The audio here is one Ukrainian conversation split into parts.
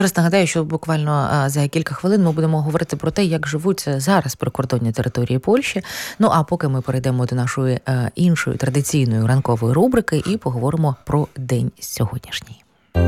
Зараз нагадаю, що буквально за кілька хвилин ми будемо говорити про те, як живуть зараз прикордонні території Польщі. Ну, а поки ми перейдемо до нашої іншої традиційної ранкової рубрики і поговоримо про день сьогоднішній.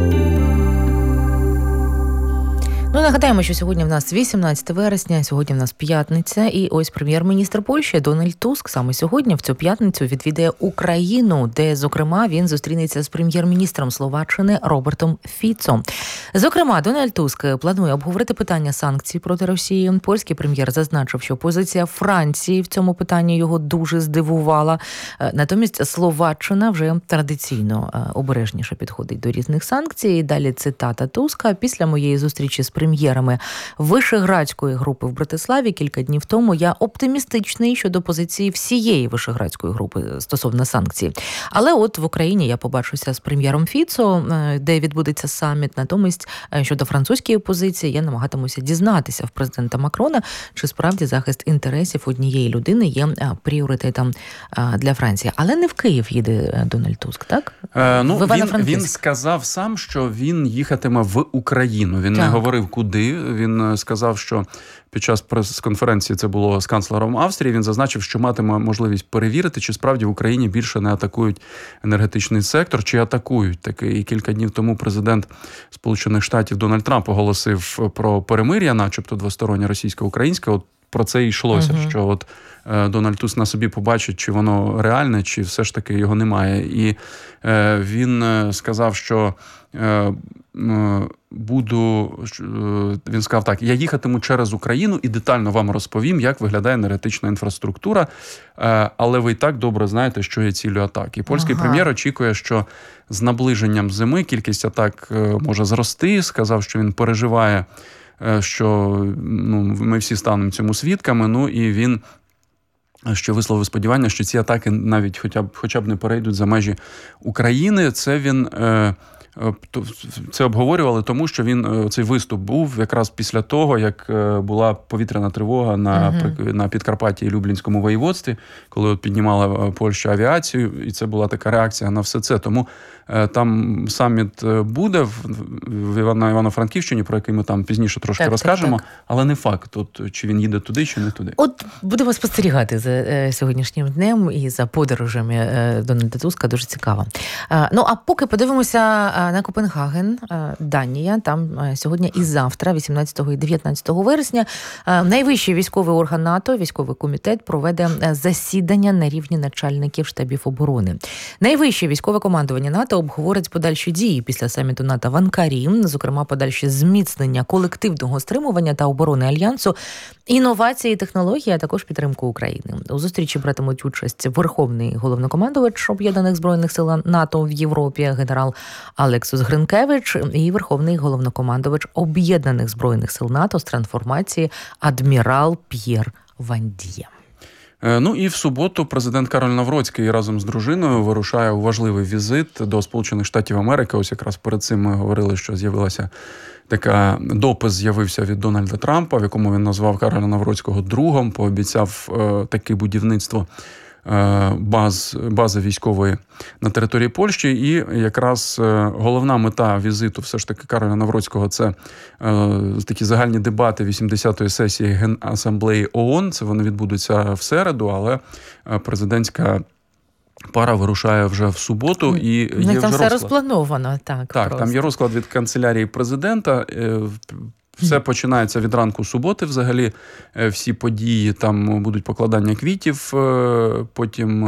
Ну, нагадаємо, що сьогодні в нас 18 вересня, сьогодні в нас п'ятниця, і ось прем'єр-міністр Польщі Дональд Туск саме сьогодні, в цю п'ятницю, відвідає Україну, де, зокрема, він зустрінеться з прем'єр-міністром Словаччини Робертом Фіцом. Зокрема, Дональд Туск планує обговорити питання санкцій проти Росії. Польський прем'єр зазначив, що позиція Франції в цьому питанні його дуже здивувала. Натомість Словаччина вже традиційно обережніше підходить до різних санкцій. Далі цитата Туска: «Після моєї зустрічі з прем'єрами Вишеградської групи в Братиславі кілька днів тому я оптимістичний щодо позиції всієї Вишеградської групи стосовно санкцій. Але от в Україні я побачуся з прем'єром Фіцо, де відбудеться саміт. Натомість щодо французької позиції я намагатимуся дізнатися в президента Макрона, чи справді захист інтересів однієї людини є пріоритетом для Франції». Але не в Київ їде Дональд Туск, так? Він сказав сам, що він їхатиме в Україну. Він не говорив, куди. Він сказав, що під час прес-конференції, це було з канцлером Австрії, він зазначив, що матиме можливість перевірити, чи справді в Україні більше не атакують енергетичний сектор, чи атакують. І кілька днів тому президент Сполучених Штатів Дональд Трамп оголосив про перемир'я, начебто двостороннє російсько-українське. От про це і йшлося, що от Дональд Туск на собі побачить, чи воно реальне, чи все ж таки його немає. І він сказав, що він сказав так: «Я їхатиму через Україну і детально вам розповім, як виглядає енергетична інфраструктура, але ви і так добре знаєте, що є ціллю атак». І польський прем'єр очікує, що з наближенням зими кількість атак може зрости. Сказав, що він переживає, що ми всі станемо цьому свідками. І він що висловив сподівання, що ці атаки навіть хоча б не перейдуть за межі України. Це обговорювали, тому що цей виступ був якраз після того, як була повітряна тривога на Підкарпатті і Люблінському воєводстві, коли піднімала Польща авіацію, і це була така реакція на все це. Тому там саміт буде на Івано-Франківщині, про який ми там пізніше трошки розкажемо, але не факт, чи він їде туди, чи не туди. От будемо спостерігати за сьогоднішнім днем і за подорожами Дональда Туска, дуже цікаво. А поки подивимося на Копенгаген, Данія. Там сьогодні і завтра, 18 і 19 вересня, найвищий військовий орган НАТО, військовий комітет, проведе засідання на рівні начальників штабів оборони. Найвище військове командування НАТО обговорить подальші дії після саміту НАТО в Анкарі, зокрема подальші зміцнення колективного стримування та оборони Альянсу, інновації і технології, а також підтримку України. У зустрічі братимуть участь Верховний головнокомандувач Об'єднаних збройних сил НАТО в Європі генерал Алексус Гринкевич і Верховний головнокомандувач Об'єднаних збройних сил НАТО з трансформації адмірал П'єр Вандіє. І в суботу президент Кароль Навроцький разом з дружиною вирушає у важливий візит до Сполучених Штатів Америки. Ось якраз перед цим ми говорили, що допис з'явився від Дональда Трампа, в якому він назвав Кароля Навроцького другом, пообіцяв таке будівництво бази військової на території Польщі. І якраз головна мета візиту все ж таки Кароля Навроцького – це такі загальні дебати 80-ї сесії Генасамблеї ООН. Це вони відбудуться в середу, але президентська пара вирушає вже в суботу. І є там вже все розплановано. Так, там є розклад від канцелярії президента. Все починається від ранку суботи взагалі. Всі події, там будуть покладання квітів, потім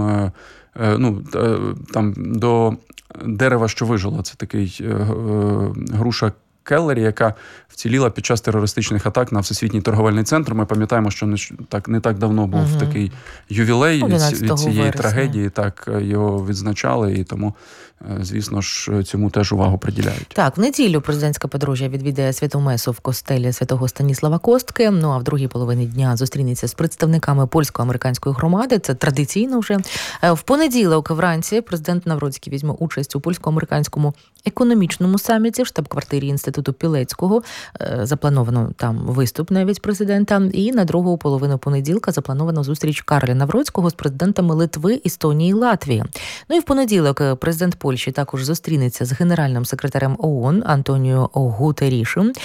там до дерева, що вижило. Це такий груша Келлері, яка вціліла під час терористичних атак на Всесвітній торговельний центр. Ми пам'ятаємо, що не так давно був такий ювілей від цієї трагедії. Так, його відзначали, і тому, звісно ж, цьому теж увагу приділяють. Так, в неділю президентська подружжя відвідає святу месу в костелі святого Станіслава Костки, а в другій половині дня зустрінеться з представниками польсько-американської громади. Це традиційно вже. В понеділок вранці президент Навроцький візьме участь у польсько-американському економічному саміті в штаб-квартирі Інституту інституту Пілецького. Заплановано там виступ навіть президента. І на другу половину понеділка заплановано зустріч Карля Навроцького з президентами Литви, Естонії і Латвії. Ну і в понеділок президент Польщі також зустрінеться з генеральним секретарем ООН Антоніо Гутерішем.